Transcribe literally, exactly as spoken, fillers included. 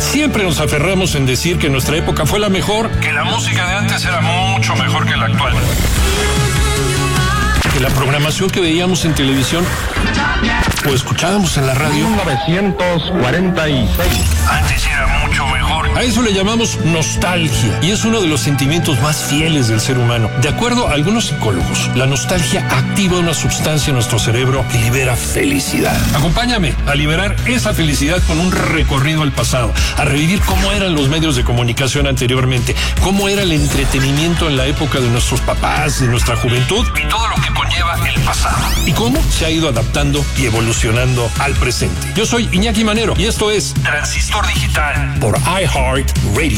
Siempre nos aferramos en decir que nuestra época fue la mejor, que la música de antes era mucho mejor que la actual, que la programación que veíamos en televisión o escuchábamos en la radio mil novecientos cuarenta y seis antes era mucho mejor. A eso le llamamos nostalgia y es uno de los sentimientos más fieles del ser humano. De acuerdo a algunos psicólogos, la nostalgia activa una sustancia en nuestro cerebro que libera felicidad. Acompáñame a liberar esa felicidad con un recorrido al pasado, a revivir cómo eran los medios de comunicación anteriormente, cómo era el entretenimiento en la época de nuestros papás, de nuestra juventud y todo lo que conlleva el pasado y cómo se ha ido adaptando y evolucionando al presente. Yo soy Iñaki Manero y esto es Transistor Digital por iHeart Radio.